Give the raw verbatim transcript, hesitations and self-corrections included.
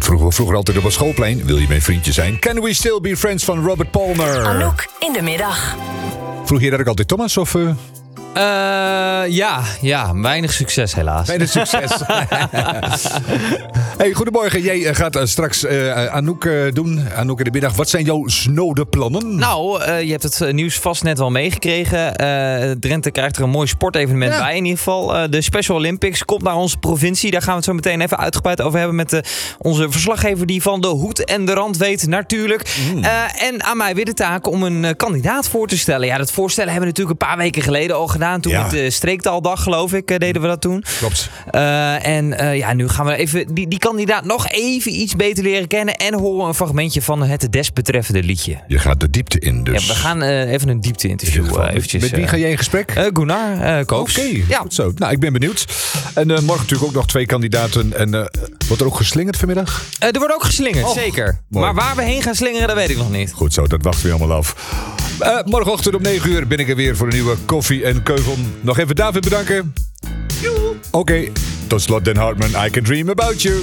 vroegen we vroeger altijd op een schoolplein. Wil je mijn vriendje zijn? Can we still be friends van Robert Palmer? Anouk in de middag. Vroeg je dat ook altijd Thomas of... Uh... Uh, ja, ja, weinig succes helaas. Weinig succes. Hey, goedemorgen. Jij gaat uh, straks uh, Anouk uh, doen. Anouk in de middag. Wat zijn jouw snode plannen? Nou, uh, je hebt het nieuws vast net wel meegekregen. Uh, Drenthe krijgt er een mooi sportevenement ja. bij in ieder geval. Uh, de Special Olympics komt naar onze provincie. Daar gaan we het zo meteen even uitgebreid over hebben met uh, onze verslaggever die van de hoed en de rand weet natuurlijk. Mm. Uh, en aan mij weer de taak om een uh, kandidaat voor te stellen. Ja, dat voorstellen hebben we natuurlijk een paar weken geleden al gedaan. Toen ja. met de Streektaaldag, geloof ik, uh, deden we dat toen. Klopt. Uh, en uh, ja, nu gaan we even die, die kandidaat nog even iets beter leren kennen. En horen een fragmentje van het desbetreffende liedje. Je gaat de diepte in dus. Ja, we gaan uh, even een diepte-interview. Uh, eventjes, met wie ga jij in gesprek? Uh, Gunnar uh, Koops. Oké, okay, ja. goed zo. Nou, ik ben benieuwd. En uh, morgen natuurlijk ook nog twee kandidaten. En uh, wordt er ook geslingerd vanmiddag? Uh, er wordt ook geslingerd, oh, zeker. Mooi. Maar waar we heen gaan slingeren, dat weet ik nog niet. Goed zo, dat wachten we allemaal af. Uh, morgenochtend om negen uur ben ik er weer voor een nieuwe Koffie en Keuvel. Nog even David bedanken. Oké, okay. Tot slot Dan Hartman, I Can Dream About You.